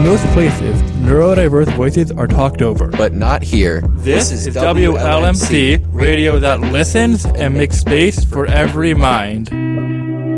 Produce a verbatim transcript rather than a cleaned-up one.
most places, neurodiverse voices are talked over. But not here. This, this is W L M C, radio that listens and makes space for every mind.